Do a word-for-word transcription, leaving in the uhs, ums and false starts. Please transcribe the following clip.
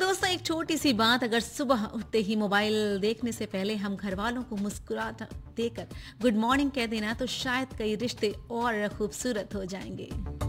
दोस्तों, एक छोटी सी बात, अगर सुबह उठते ही मोबाइल देखने से पहले हम घर वालों को मुस्कुराता देकर गुड मॉर्निंग कह देना, तो शायद कई रिश्ते और खूबसूरत हो जाएंगे।